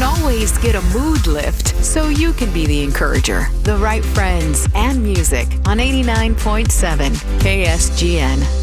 can always get a mood lift so you can be the encourager. The right friends and music on 89.7 KSGN.